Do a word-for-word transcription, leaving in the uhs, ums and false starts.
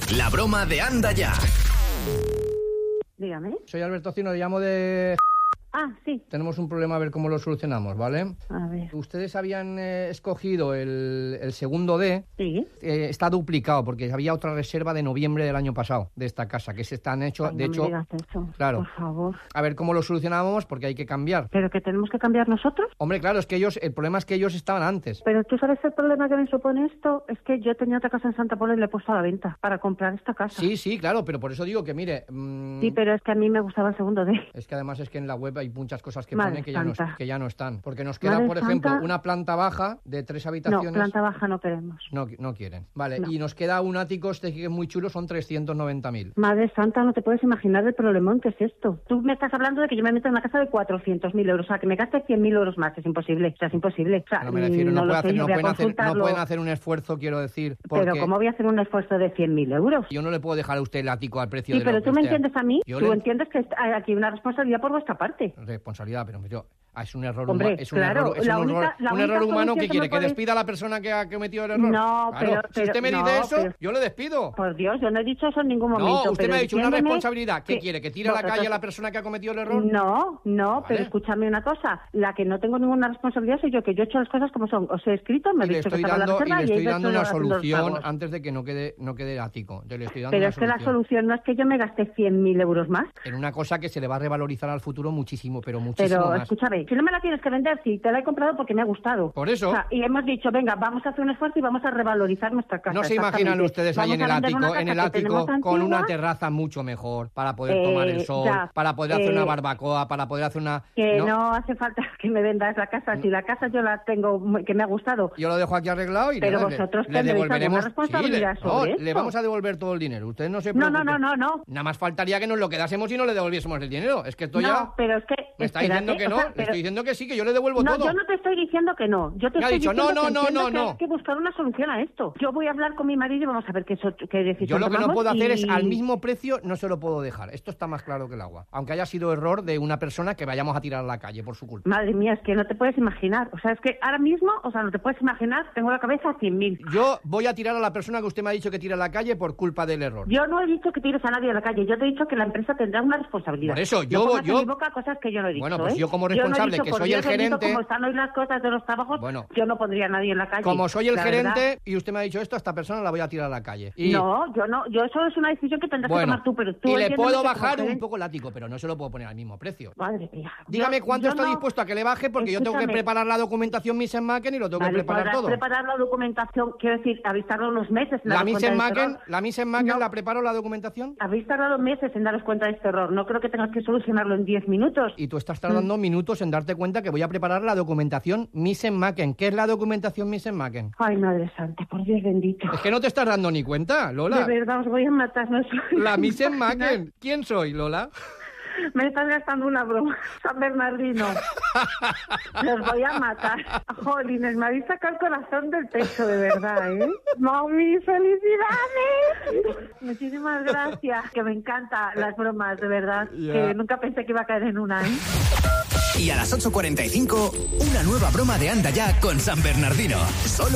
La broma de Anda Ya. Dígame. Soy Alberto Cino, le llamo de... Ah, sí. Tenemos un problema, a ver cómo lo solucionamos, ¿vale? A ver. Ustedes habían eh, escogido el, el segundo D. Sí. Eh, está duplicado porque había otra reserva de noviembre del año pasado de esta casa, que se están hecho, Ay, de no hecho... me digas eso, claro. por favor. A ver cómo lo solucionábamos porque hay que cambiar. ¿Pero que tenemos que cambiar nosotros? Hombre, claro, es que ellos, el problema es que ellos estaban antes. Pero tú sabes el problema que me supone esto, es que yo tenía otra casa en Santa Pola y le he puesto a la venta para comprar esta casa. Sí, sí, claro, pero por eso digo que, mire... Mmm, Sí, pero es que a mí me gustaba el segundo D. es que además es que en la web hay muchas cosas que Madre ponen que ya, no, santa. que ya no están. Porque nos queda, Madre por ejemplo, santa. una planta baja de tres habitaciones... No, planta baja no queremos. No, no quieren. Vale, No. y nos queda un ático este que es muy chulo, son trescientos noventa mil. Madre santa, no te puedes imaginar el problemón que es esto. Tú me estás hablando de que yo me meto en una casa de cuatrocientos mil euros, o sea, que me gaste cien mil euros más. Es imposible, o sea, es imposible. O sea, No me refiero, no, no lo puede sé, hacer, yo no, voy a pueden hacer, no consultarlo. pueden hacer un esfuerzo, quiero decir. Porque Pero ¿cómo voy a hacer un esfuerzo de cien mil euros? yo no le puedo dejar a usted el ático al precio Sí, de pero lo que tú me usted- entiendes a mí, Yo tú le- entiendes que está- hay aquí una responsabilidad por vuestra parte. Responsabilidad, pero yo... ah, es un error Hombre, humano. Es un claro, error, es la un, única- error, la un única error humano solución que que quiere me que podéis- despida a la persona que ha cometido el error. No, Claro, pero- si pero- usted me no, dice eso, pero- yo le despido. Por Dios, yo no he dicho eso en ningún momento. No, usted pero me ha dicho una entiéndeme responsabilidad. ¿Qué que quiere? ¿Que tire a la vosotros- calle a la persona que ha cometido el error? No, no, Vale. pero escúchame una cosa. La que no tengo ninguna responsabilidad soy yo, que yo he hecho las cosas como son. Os he escrito, me Y he le dicho que estoy estaba en la dando, y reserva le y he estoy ido dando una haciendo los solución pagos. antes de que no quede, no quede ático. Yo le estoy dando Pero una es que la solución. solución no es que yo me gaste cien mil euros más. En una cosa que se le va a revalorizar al futuro muchísimo, pero muchísimo Pero más. escúchame, si no me la tienes que vender, si te la he comprado porque me ha gustado. Por eso. O sea, y hemos dicho, venga, vamos a hacer un esfuerzo y vamos a revalorizar nuestra casa. No se imaginan exactamente. ustedes ahí Vamos en el a vender una ático, en casa el que ático tenemos con una antigua, terraza mucho mejor para poder Eh, tomar el sol, ya, para poder hacer eh, una barbacoa, para poder hacer una... que no. hace falta que me vendas la casa. Si la casa yo la tengo, muy- que me ha gustado. Yo lo dejo aquí arreglado y Pero nada, le- vosotros le, tendréis devolveremos... alguna responsabilidad Sí, le, no, sobre le esto. vamos a devolver todo el dinero. Usted no se No, preocupe. no, no, no, no. Nada más faltaría que nos lo quedásemos y no le devolviésemos el dinero. Es que esto No, ya... pero es que... Me está espérate, diciendo que o no, sea, le pero- estoy diciendo que sí, que yo le devuelvo No, todo. yo no te estoy diciendo que no. Yo te Me ha estoy dicho, diciendo no, que no, entiendo no, que no. hay que buscar una solución a esto. Yo voy a hablar con mi marido y vamos a ver qué, so- qué decisión Yo lo que no tomamos puedo hacer y- es al mismo precio, no se lo puedo dejar. Esto está más claro que el agua. Aunque haya sido error de una persona que vayamos a tirar a la calle por su culpa. Madre mía, es que no te puedes imaginar. O sea, es que ahora mismo, o sea, no te puedes imaginar, tengo la cabeza a cien mil. Yo voy a tirar a la persona que usted me ha dicho que tire a la calle por culpa del error. Yo no he dicho que tires a nadie a la calle, yo te he dicho que la empresa tendrá una responsabilidad. Por eso, No yo- pongas yo- en mi boca cosas que yo no he dicho. Bueno, pues ¿eh? yo como no he responsable, dicho, que por soy Dios el bendito, gerente- Como están hoy las cosas de los trabajos, Bueno. yo no pondría a nadie en la calle. Como soy el la gerente verdad. y usted me ha dicho esto, a esta persona la voy a tirar a la calle. Y, No, yo no, yo eso es una decisión que tendrás que bueno, tomar tú, pero tú y le entiéndeme puedo que como bajar un gerente- poco el ático, pero no se lo puedo poner al mismo precio. Madre mía. Dígame Yo- cuánto yo está no- dispuesto a que le baje, porque yo tengo que Escúchame. preparar la documentación Misen-Maken y lo tengo Vale, que preparar podrás todo. preparar la documentación, quiero decir, habéis tardado unos meses en La daros cuenta de este Misen-Maken, error. la Misen-Maken No. la preparo la documentación Habéis tardado meses en daros cuenta de este error. No creo que tengas que solucionarlo en diez minutos. y tú estás tardando minutos en darte cuenta que voy a preparar la documentación Misen-Maken. ¿Qué es la documentación Misen-Maken? Ay, Madre Santa, por Dios bendito. Es que no te estás dando ni cuenta, Lola. De verdad, os voy a matar. No soy- La Misen-Maken. ¿Quién soy, Lola? Me estás gastando una broma. San Bernardino. Los voy a matar. Jolines, me habéis sacado el corazón del pecho, de verdad, ¿eh? Mami, felicidades. Muchísimas gracias. Que me encantan las bromas, de verdad. Ya. Que nunca pensé que iba a caer en una, ¿eh? Y a las ocho cuarenta y cinco, una nueva broma de Anda Ya con San Bernardino. Solo